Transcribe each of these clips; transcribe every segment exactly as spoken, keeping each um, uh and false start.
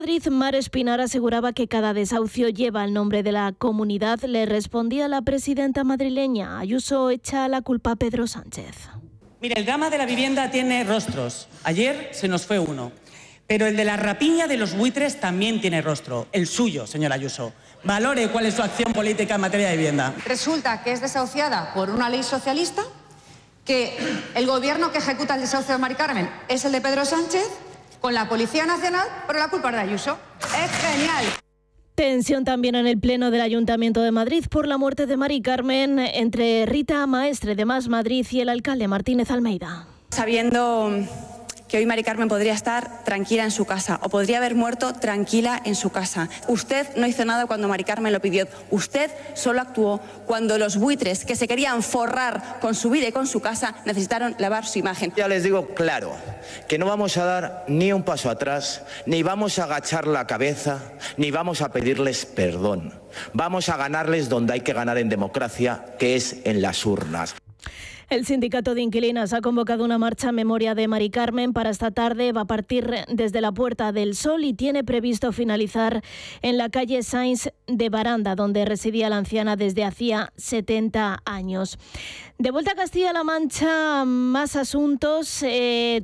Madrid, Mar Espinar aseguraba que cada desahucio lleva el nombre de la comunidad. Le respondía la presidenta madrileña. Ayuso echa la culpa a Pedro Sánchez. Mire, el drama de la vivienda tiene rostros. Ayer se nos fue uno. Pero el de la rapiña de los buitres también tiene rostro. El suyo, señor Ayuso. Valore cuál es su acción política en materia de vivienda. Resulta que es desahuciada por una ley socialista, que el gobierno que ejecuta el desahucio de Mari Carmen es el de Pedro Sánchez, con la Policía Nacional, pero la culpa es de Ayuso. ¡Es genial! Tensión también en el Pleno del Ayuntamiento de Madrid por la muerte de Mari Carmen entre Rita Maestre de Más Madrid y el alcalde Martínez Almeida. Sabiendo que hoy Mari Carmen podría estar tranquila en su casa o podría haber muerto tranquila en su casa. Usted no hizo nada cuando Mari Carmen lo pidió. Usted solo actuó cuando los buitres que se querían forrar con su vida y con su casa necesitaron lavar su imagen. Ya les digo claro que no vamos a dar ni un paso atrás, ni vamos a agachar la cabeza, ni vamos a pedirles perdón. Vamos a ganarles donde hay que ganar en democracia, que es en las urnas. El sindicato de inquilinas ha convocado una marcha en memoria de Mari Carmen para esta tarde. Va a partir desde la Puerta del Sol y tiene previsto finalizar en la calle Sainz de Baranda, donde residía la anciana desde hacía setenta años. De vuelta a Castilla-La Mancha, más asuntos. Eh,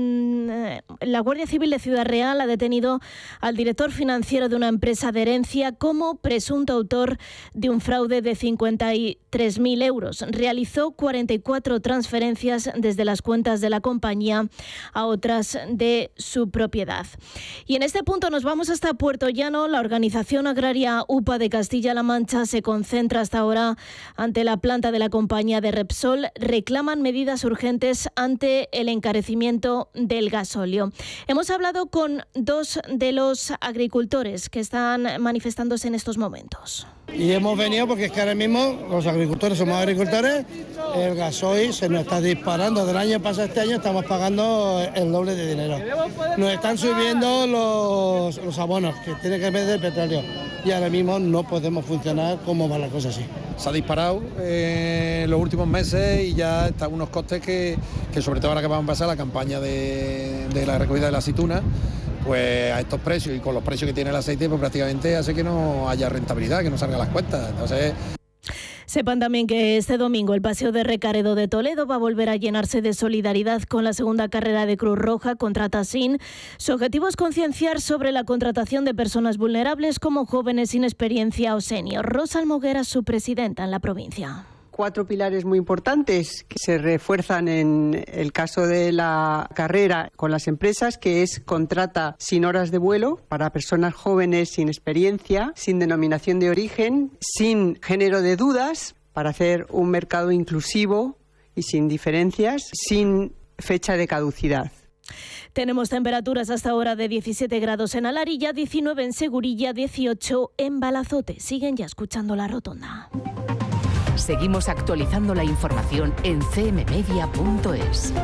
La Guardia Civil de Ciudad Real ha detenido al director financiero de una empresa de herencia como presunto autor de un fraude de cincuenta y tres mil euros. Realizó cuarenta y cuatro transferencias desde las cuentas de la compañía a otras de su propiedad. Y en este punto nos vamos hasta Puerto Llano. La organización agraria U P A de Castilla-La Mancha se concentra hasta ahora ante la planta de la compañía de Repsol. Reclaman medidas urgentes ante el encarecimiento del gasóleo. Hemos hablado con dos de los agricultores que están manifestándose en estos momentos. Y hemos venido porque es que ahora mismo los agricultores somos agricultores, el gasoil se nos está disparando. Del año pasado a este año estamos pagando el doble de dinero. Nos están subiendo los, los abonos que tiene que ver del petróleo y ahora mismo no podemos funcionar como va la cosa así. Se ha disparado eh, en los últimos meses y ya están unos costes que, que sobre todo ahora que vamos a pasar la campaña de, de la recogida de la aceituna, pues a estos precios y con los precios que tiene el aceite, pues prácticamente hace que no haya rentabilidad, que no salgan las cuentas. Entonces... Sepan también que este domingo el Paseo de Recaredo de Toledo va a volver a llenarse de solidaridad con la segunda carrera de Cruz Roja contra Tassin. Su objetivo es concienciar sobre la contratación de personas vulnerables como jóvenes sin experiencia o senior. Rosa Almoguera, su presidenta en la provincia. Cuatro pilares muy importantes que se refuerzan en el caso de la carrera con las empresas, que es contrata sin horas de vuelo para personas jóvenes sin experiencia, sin denominación de origen, sin género de dudas, para hacer un mercado inclusivo y sin diferencias, sin fecha de caducidad. Tenemos temperaturas hasta ahora de diecisiete grados en Alarilla, diecinueve en Segurilla, dieciocho en Balazote. Siguen ya escuchando La Rotonda. Seguimos actualizando la información en c m media punto es.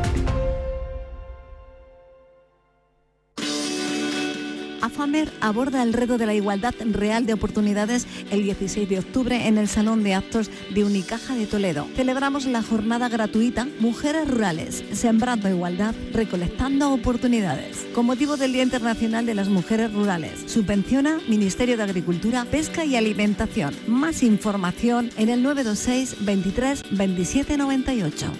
AFAMER aborda el reto de la igualdad real de oportunidades el dieciséis de octubre en el Salón de Actos de Unicaja de Toledo. Celebramos la jornada gratuita Mujeres Rurales, sembrando igualdad, recolectando oportunidades. Con motivo del Día Internacional de las Mujeres Rurales, subvenciona Ministerio de Agricultura, Pesca y Alimentación. Más información en el nueve dos seis, veintitrés, veintisiete noventa y ocho.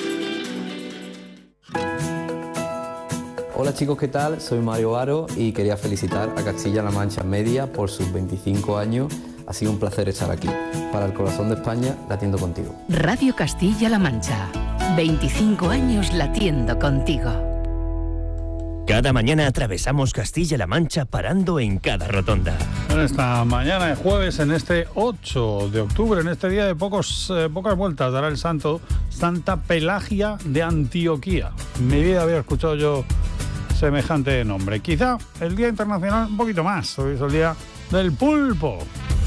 Hola chicos, ¿qué tal? Soy Mario Aro y quería felicitar a Castilla-La Mancha Media por sus veinticinco años. Ha sido un placer estar aquí. Para el corazón de España, latiendo contigo. Radio Castilla-La Mancha. veinticinco años latiendo contigo. Cada mañana atravesamos Castilla-La Mancha parando en cada rotonda. En esta mañana de jueves, en este ocho de octubre, en este día de pocos, eh, pocas vueltas, dará el santo Santa Pelagia de Antioquía. En mi vida había escuchado yo semejante nombre. Quizá el Día Internacional un poquito más. Hoy es el Día del Pulpo.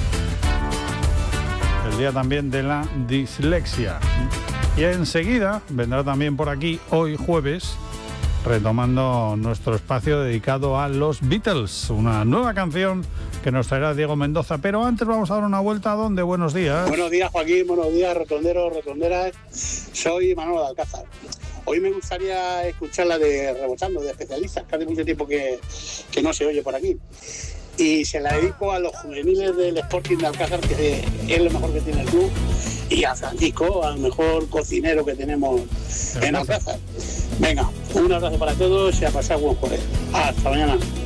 El día también de la dislexia. Y enseguida vendrá también por aquí, hoy jueves, retomando nuestro espacio dedicado a los Beatles, una nueva canción que nos traerá Diego Mendoza. Pero antes vamos a dar una vuelta a donde. Buenos días. Buenos días, Joaquín. Buenos días, rotonderos, rotonderas. Soy Manolo de Alcázar. Hoy me gustaría escuchar la de Rebotando, de especialistas, que hace mucho tiempo que, que no se oye por aquí. Y se la dedico a los juveniles del Sporting de Alcázar, que es lo mejor que tiene el club, y a Francisco, al mejor cocinero que tenemos en Alcázar. Venga, un abrazo para todos y a pasar buen jueves. Hasta mañana.